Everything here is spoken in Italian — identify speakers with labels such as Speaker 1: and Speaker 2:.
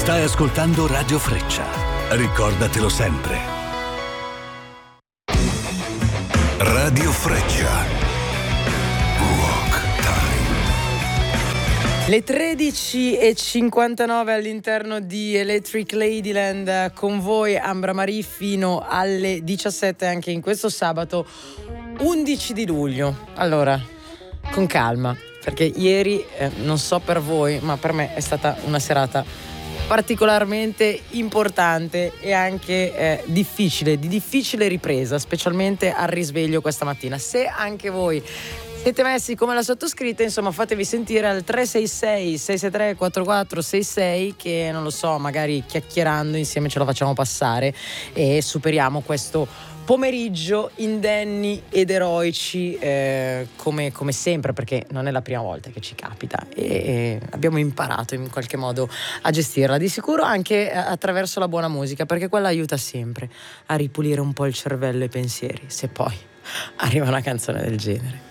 Speaker 1: Stai ascoltando Radio Freccia. Ricordatelo sempre. Radio Freccia. Rock Time.
Speaker 2: Le 13:59 all'interno di Electric Ladyland, con voi Ambra Marie fino alle 17 anche in questo sabato 11 di luglio. Allora, con calma, perché ieri, non so per voi, ma per me è stata una serata particolarmente importante e anche di difficile ripresa, specialmente al risveglio questa mattina. Se anche voi siete messi come la sottoscritta, insomma, fatevi sentire al 366 663 4466, che non lo so, magari chiacchierando insieme ce la facciamo passare e superiamo questo pomeriggio indenni ed eroici, come sempre, perché non è la prima volta che ci capita e abbiamo imparato in qualche modo a gestirla, di sicuro anche attraverso la buona musica, perché quella aiuta sempre a ripulire un po' il cervello e i pensieri, se poi arriva una canzone del genere.